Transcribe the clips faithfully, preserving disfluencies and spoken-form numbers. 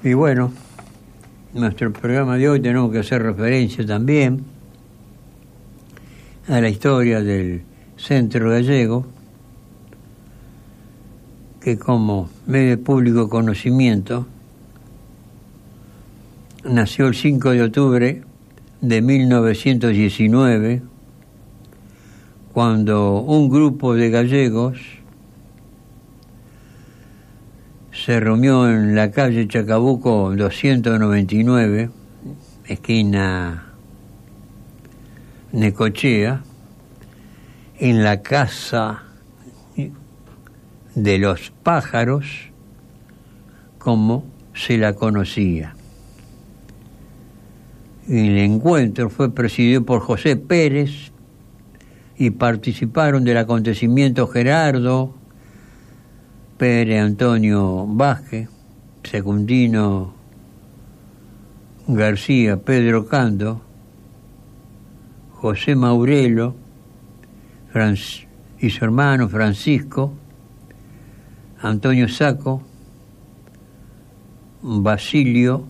Y bueno, nuestro programa de hoy tenemos que hacer referencia también a la historia del Centro Gallego, que como medio de público conocimiento nació el cinco de octubre de mil novecientos diecinueve, cuando un grupo de gallegos se reunió en la calle Chacabuco doscientos noventa y nueve, esquina Necochea, en la Casa de los Pájaros, como se la conocía. El encuentro fue presidido por José Pérez y participaron del acontecimiento Gerardo Pérez Antonio Vázquez, Secundino García, Pedro Cando, José Maurelo Franz, y su hermano Francisco, Antonio Saco, Basilio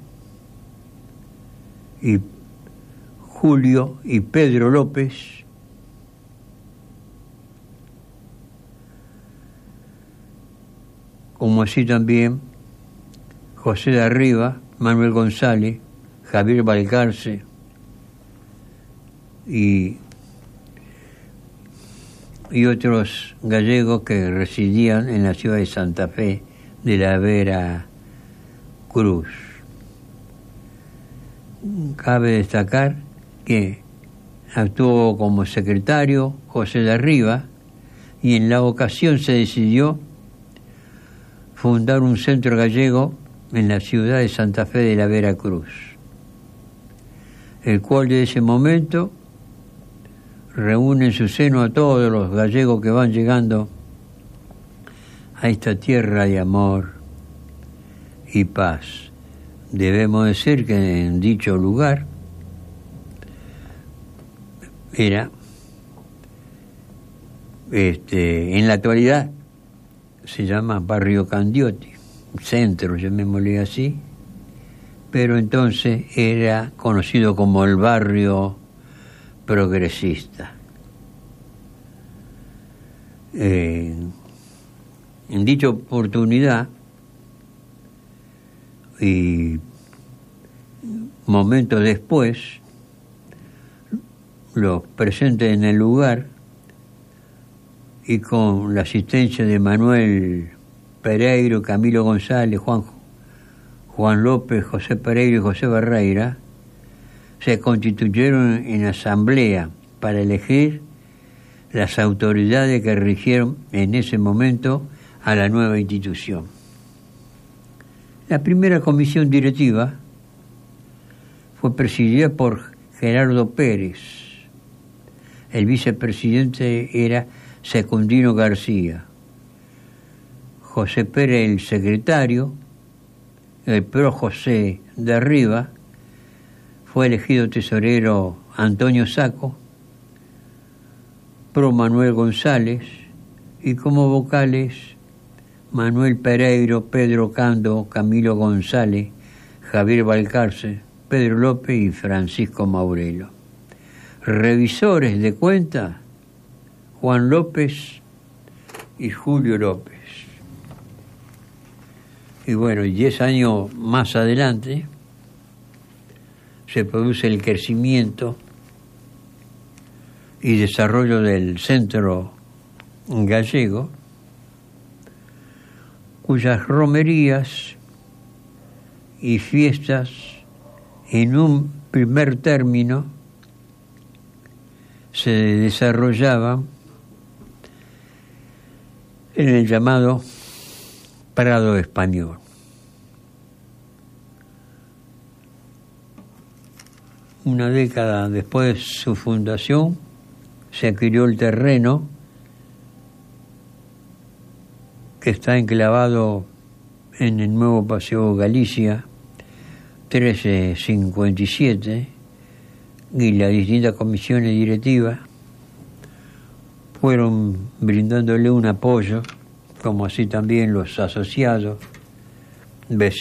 y Julio y Pedro López, como así también José de Arriba, Manuel González, Javier Balcarce y, y otros gallegos que residían en la ciudad de Santa Fe de la Vera Cruz. Cabe destacar que actuó como secretario José de Arriba y en la ocasión se decidió fundar un centro gallego en la ciudad de Santa Fe de la Vera Cruz, el cual de ese momento reúne en su seno a todos los gallegos que van llegando a esta tierra de amor y paz. Debemos decir que en dicho lugar era, este, en la actualidad se llama Barrio Candioti, centro, llamémosle así, pero entonces era conocido como el barrio progresista. Eh, en dicha oportunidad y momentos después, los presentes en el lugar y con la asistencia de Manuel Pereiro, Camilo González, Juan, Juan López, José Pereiro y José Barreira, se constituyeron en asamblea para elegir las autoridades que rigieron en ese momento a la nueva institución. La primera comisión directiva fue presidida por Gerardo Pérez. El vicepresidente era Secundino García. José Pérez, el secretario, el pro José de Arriba, fue elegido tesorero Antonio Saco, pro Manuel González, y como vocales Manuel Pereiro, Pedro Cando, Camilo González, Javier Balcarce, Pedro López y Francisco Maurelo. Revisores de cuentas, Juan López y Julio López. Y bueno, diez años más adelante se produce el crecimiento y desarrollo del centro gallego, cuyas romerías y fiestas en un primer término se desarrollaban en el llamado Prado Español. Una década después de su fundación, se adquirió el terreno que está enclavado en el nuevo Paseo Galicia trece cincuenta y siete, y las distintas comisiones directivas fueron brindándole un apoyo, como así también los asociados, vecinos,